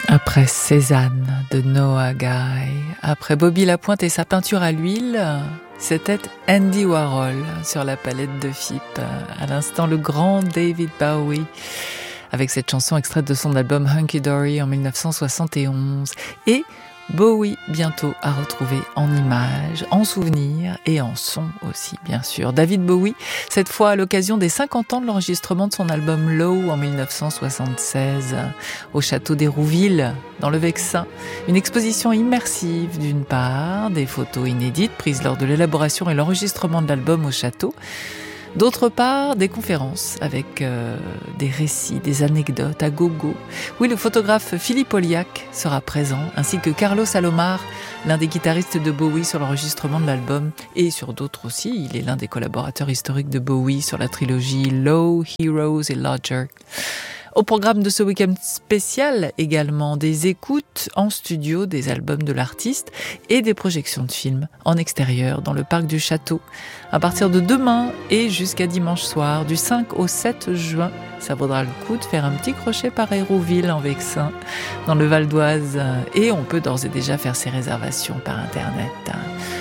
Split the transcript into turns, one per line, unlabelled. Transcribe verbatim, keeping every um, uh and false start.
Après Cézanne de Noah Guy, après Bobby Lapointe et sa peinture à l'huile, c'était Andy Warhol sur la palette de F I P. À l'instant, le grand David Bowie, avec cette chanson extraite de son album Hunky Dory en mille neuf cent soixante et onze. Et Bowie bientôt à retrouver en images, en souvenirs et en son aussi, bien sûr. David Bowie, cette fois à l'occasion des cinquante ans de l'enregistrement de son album Low en mille neuf cent soixante-seize, au château d'Hérouville, dans le Vexin. Une exposition immersive d'une part, des photos inédites prises lors de l'élaboration et l'enregistrement de l'album au château. D'autre part, des conférences avec euh, des récits, des anecdotes à gogo. Oui, le photographe Philippe Olliac sera présent, ainsi que Carlos Alomar, l'un des guitaristes de Bowie sur l'enregistrement de l'album, et sur d'autres aussi. Il est l'un des collaborateurs historiques de Bowie sur la trilogie Low, Heroes et Lodger. Au programme de ce week-end spécial, également des écoutes en studio des albums de l'artiste et des projections de films en extérieur dans le parc du château. À partir de demain et jusqu'à dimanche soir, du cinq au sept juin, ça vaudra le coup de faire un petit crochet par Hérouville en Vexin, dans le Val d'Oise. Et on peut d'ores et déjà faire ses réservations par Internet.